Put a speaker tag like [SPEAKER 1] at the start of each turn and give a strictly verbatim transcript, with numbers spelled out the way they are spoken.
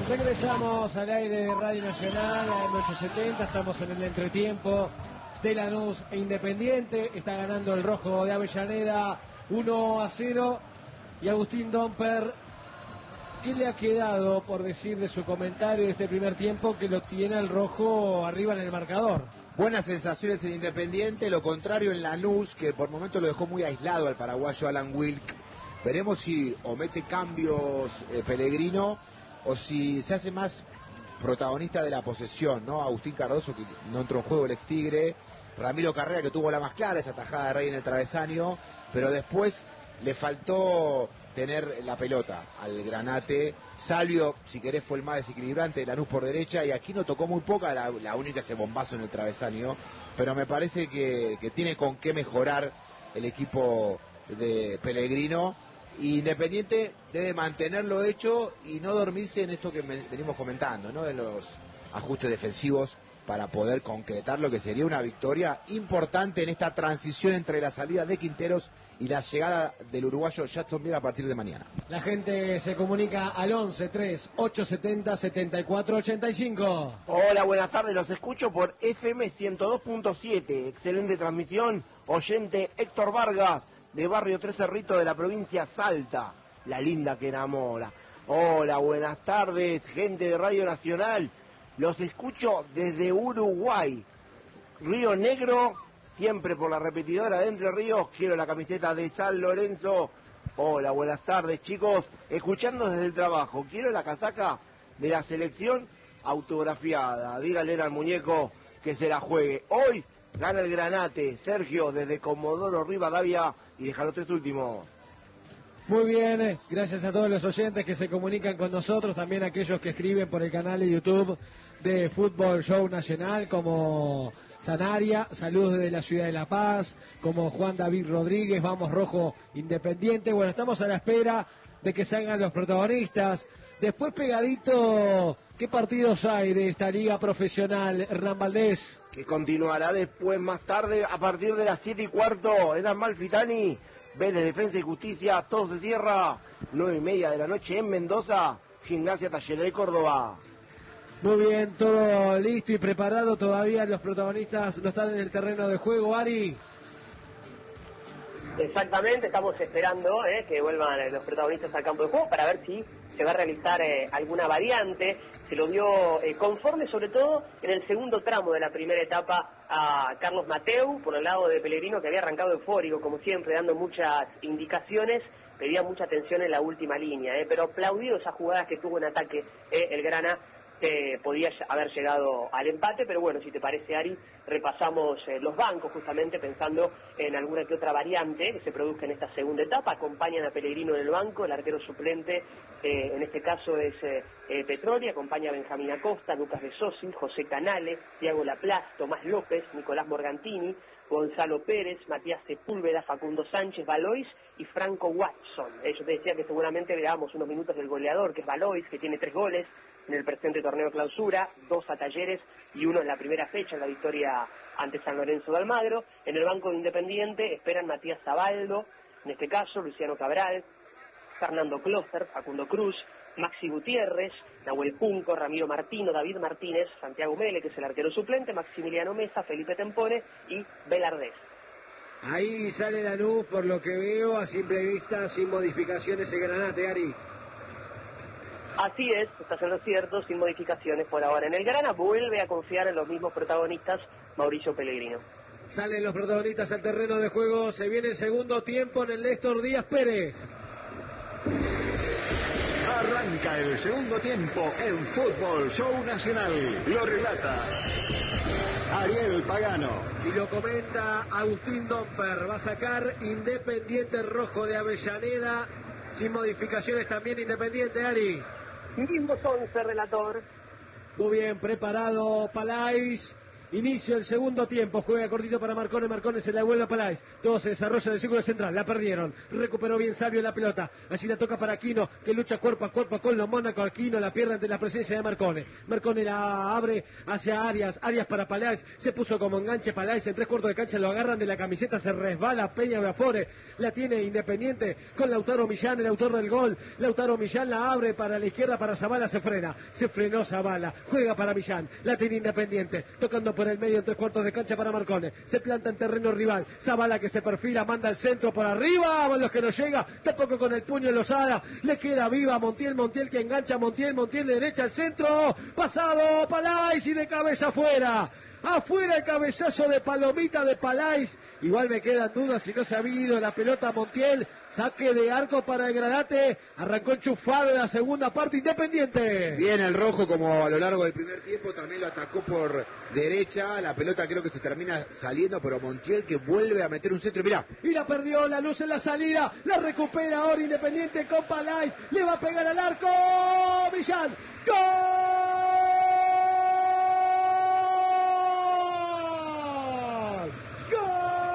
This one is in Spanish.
[SPEAKER 1] Regresamos al aire de Radio Nacional, a M ochocientos setenta, estamos en el entretiempo de Lanús e Independiente, está ganando el rojo de Avellaneda uno a cero, y Agustín Domper, ¿qué le ha quedado por decir de su comentario de este primer tiempo que lo tiene el rojo arriba en el marcador?
[SPEAKER 2] Buenas sensaciones en Independiente, lo contrario en Lanús, que por momentos lo dejó muy aislado al paraguayo Alan Wilk. Veremos si o mete cambios eh, Pellegrino, o si se hace más protagonista de la posesión, ¿no? Agustín Cardoso, que no entró en juego, el ex Tigre. Ramiro Carrera, que tuvo la más clara, esa tajada de Rey en el travesaño, pero después le faltó tener la pelota al Granate. Salvio, si querés, fue el más desequilibrante de Lanús por derecha, y aquí no tocó muy poca, la, la única ese bombazo en el travesaño, pero me parece que, que tiene con qué mejorar el equipo de Pellegrino. Independiente debe mantenerlo hecho y no dormirse en esto que venimos comentando, ¿no? En los ajustes defensivos, para poder concretar lo que sería una victoria importante en esta transición entre la salida de Quinteros y la llegada del uruguayo Jacksonville a partir de mañana.
[SPEAKER 1] La gente se comunica al once tres ocho setenta setenta y cuatro ochenta y cinco.
[SPEAKER 3] Hola, buenas tardes, los escucho por F M ciento dos punto siete. Excelente transmisión. Oyente Héctor Vargas, de Barrio Tres Cerritos de la provincia Salta, la linda que enamora. Hola, buenas tardes, gente de Radio Nacional. Los escucho desde Uruguay, Río Negro, siempre por la repetidora de Entre Ríos. Quiero la camiseta de San Lorenzo. Hola, buenas tardes, chicos. Escuchando desde el trabajo. Quiero la casaca de la selección autografiada. Díganle al muñeco que se la juegue. Hoy gana el Granate. Sergio, desde Comodoro Rivadavia, y deja los tres últimos.
[SPEAKER 1] Muy bien, gracias a todos los oyentes que se comunican con nosotros, también a aquellos que escriben por el canal de YouTube de Fútbol Show Nacional, como Sanaria, saludos desde la ciudad de La Paz, como Juan David Rodríguez, vamos rojo Independiente. Bueno, estamos a la espera de que salgan los protagonistas. Después, pegadito, ¿qué partidos hay de esta liga profesional, Hernán Valdés?
[SPEAKER 3] Que continuará después, más tarde, a partir de las siete y cuarto, en Amalfitani. Vélez, Defensa y Justicia, todo se cierra. Nueve y media de la noche en Mendoza, Gimnasia Talleres de Córdoba.
[SPEAKER 1] Muy bien, todo listo y preparado. Todavía los protagonistas no están en el terreno de juego, Ari.
[SPEAKER 4] Exactamente, estamos esperando eh, que vuelvan eh, los protagonistas al campo de juego para ver si se va a realizar eh, alguna variante. Se lo dio eh, conforme, sobre todo en el segundo tramo de la primera etapa, a Carlos Mateu, por el lado de Pellegrino, que había arrancado eufórico, como siempre, dando muchas indicaciones. Pedía mucha atención en la última línea, eh, pero aplaudido esas jugadas que tuvo en ataque eh, el Grana. Eh, podía haber llegado al empate, pero bueno, si te parece, Ari, repasamos eh, los bancos, justamente pensando en alguna que otra variante que se produzca en esta segunda etapa. Acompañan a Pellegrino en el banco, el arquero suplente, eh, en este caso es eh, eh, Petroli, acompaña a Benjamín Acosta, Lucas de Sosi, José Canale, Thiago Laplace, Tomás López, Nicolás Morgantini, Gonzalo Pérez, Matías Sepúlveda, Facundo Sánchez, Valois y Franco Watson. Eh, yo te decía que seguramente veamos unos minutos del goleador, que es Valois, que tiene tres goles en el presente torneo clausura, dos a Talleres y uno en la primera fecha, en la victoria ante San Lorenzo de Almagro. En el banco de Independiente esperan Matías Zabaldo, en este caso Luciano Cabral, Fernando Closter, Facundo Cruz, Maxi Gutiérrez, Nahuel Junco, Ramiro Martino, David Martínez, Santiago Mele, que es el arquero suplente, Maximiliano Mesa, Felipe Tempone y Belardés.
[SPEAKER 1] Ahí sale la luz, por lo que veo, a simple vista, sin modificaciones el Granate, Ari.
[SPEAKER 4] Así es, está siendo cierto, sin modificaciones por ahora. En el Grana vuelve a confiar en los mismos protagonistas, Mauricio Pellegrino.
[SPEAKER 1] Salen los protagonistas al terreno de juego, se viene el segundo tiempo en el Néstor Díaz Pérez.
[SPEAKER 5] Arranca el segundo tiempo en Fútbol Show Nacional. Lo relata Ariel Pagano
[SPEAKER 1] y lo comenta Agustín Domper. Va a sacar Independiente rojo de Avellaneda, sin modificaciones también Independiente, Ari.
[SPEAKER 4] Mismos once, relator.
[SPEAKER 1] Muy bien preparado Palais. Inicio el segundo tiempo, juega cortito para Marcone, Marcone se la vuelve a Paláez, todo se desarrolla en el círculo central, la perdieron, recuperó bien Sabio la pelota, allí la toca para Aquino, que lucha cuerpo a cuerpo con los Mónaco, Aquino la pierde ante la presencia de Marcone, Marcone la abre hacia Arias, Arias para Paláez, se puso como enganche Paláez, en tres cuartos de cancha lo agarran de la camiseta, se resbala Peña Beafore, la tiene Independiente con Lautaro Millán, el autor del gol, Lautaro Millán la abre para la izquierda, para Zavala, se frena, se frenó Zavala, juega para Millán, la tiene Independiente, tocando por el medio en tres cuartos de cancha para Marcone, se planta en terreno rival, Zavala que se perfila, manda el centro por arriba, los que no llega, tampoco con el puño en Lozada, le queda viva Montiel, Montiel que engancha, Montiel, Montiel de derecha al centro, pasado Paláez y de cabeza afuera. Afuera el cabezazo de Palomita de Paláez. Igual me quedan dudas si no se ha habido la pelota Montiel. Saque de arco para el Granate. Arrancó enchufado en la segunda parte Independiente.
[SPEAKER 2] Bien el rojo como a lo largo del primer tiempo. También lo atacó por derecha. La pelota creo que se termina saliendo. Pero Montiel que vuelve a meter un centro. Mirá.
[SPEAKER 1] Y la perdió la luz en la salida. La recupera ahora Independiente con Paláez. Le va a pegar al arco. Millán. ¡Gol!